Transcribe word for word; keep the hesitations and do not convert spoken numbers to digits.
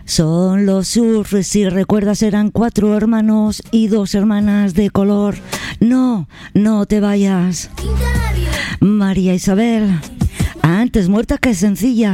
Son los Surf, si recuerdas eran cuatro hermanos y dos hermanas de color. No, no te vayas. María Isabel, antes muerta que sencilla.